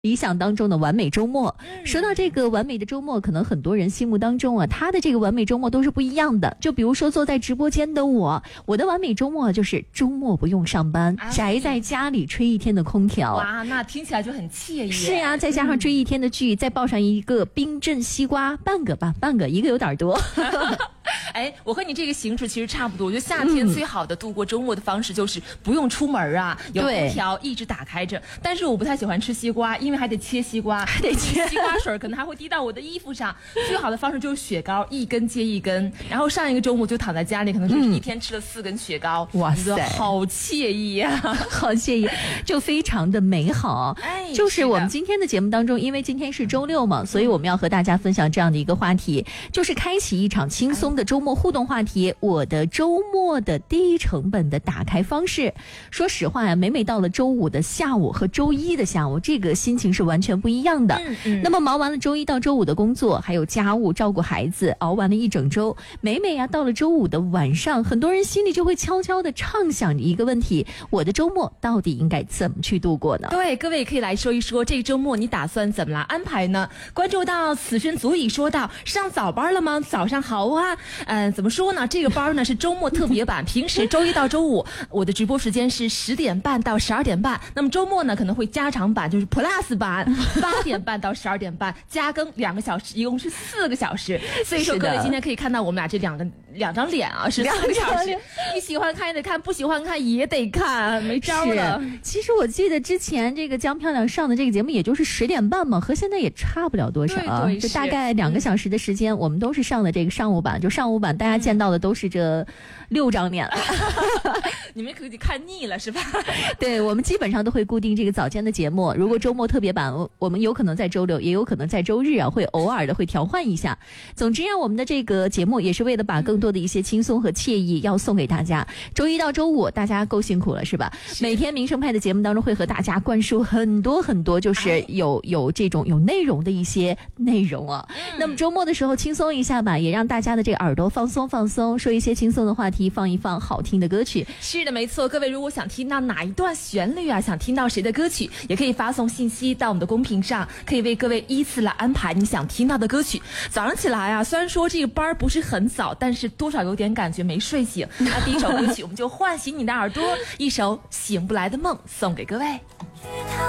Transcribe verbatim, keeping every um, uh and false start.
理想当中的完美周末。说到这个完美的周末，可能很多人心目当中啊，他的这个完美周末都是不一样的。就比如说坐在直播间的我，我的完美周末就是周末不用上班， 啊、 宅在家里吹一天的空调。 哇，那听起来就很惬意。 是呀、啊，再加上追一天的剧，嗯、再抱上一个冰镇西瓜，半个吧，半个，一个有点多。 哎，我和你这个行程其实差不多。我觉得夏天最好的度过周末的方式就是不用出门啊，嗯、有空调一直打开着。但是我不太喜欢吃西瓜，因为还得切西瓜， 还得切西瓜水，可能还会滴到我的衣服上。最好的方式就是雪糕，一根接一根。然后上一个周末就躺在家里，可能是一天吃了四根雪糕。 嗯、哇塞， 好惬意呀、啊， 好惬意，就非常的美好。 哎， 就是我们今天的节目当中，因为今天是周六嘛，所以我们要和大家分享这样的一个话题，就是开启一场轻松的周末互动话题。我的周末的低成本的打开方式。说实话呀，每每到了周五的下午和周一的下午，这个心情是完全不一样的。 嗯嗯、 那么忙完了周一到周五的工作，还有家务，照顾孩子，熬完了一整周，每每呀到了周五的晚上，很多人心里就会悄悄的畅想着一个问题：我的周末到底应该怎么去度过呢？ 对，各位也可以来说一说，这个周末你打算怎么来安排呢？关注到此生足以说到上早班了吗？早上好啊，嗯、呃，怎么说呢？这个班呢是周末特别版，平时周一到周五我的直播时间是十点半到十二点半，那么周末呢可能会加长版，就是 plus 版，八点半到十二点半，加更两个小时，一共是四个小时。所以说各位今天可以看到我们俩这两个两张脸啊，是四个小时，你喜欢看也得看，不喜欢看也得看，没招了。 其实我记得之前这个江漂亮上的这个节目也就是十点半嘛，和现在也差不了多少啊， 对对， 就大概两个小时的时间，嗯、我们都是上的这个上午版，就上午版大家见到的都是这六张脸了。 你们可以看腻了是吧？ 对，我们基本上都会固定这个早间的节目，如果周末特别版，我们有可能在周六，也有可能在周日啊，会偶尔的会调换一下。总之让我们的这个节目也是为了把更多的一些轻松和惬意要送给大家。周一到周五大家够辛苦了是吧？是每天民生派的节目当中会和大家灌输很多很多就是有有这种有内容的一些内容啊。嗯、那么周末的时候轻松一下吧，也让大家的这个耳朵放松放松，说一些轻松的话题，放一放好听的歌曲。 是的，没错。各位如果想听到哪一段旋律啊，想听到谁的歌曲，也可以发送信息到我们的公屏上，可以为各位依次来安排你想听到的歌曲。早上起来啊，虽然说这个班不是很早，但是多少有点感觉没睡醒。那第一首歌曲我们就唤醒你的耳朵，一首醒不来的梦送给各位。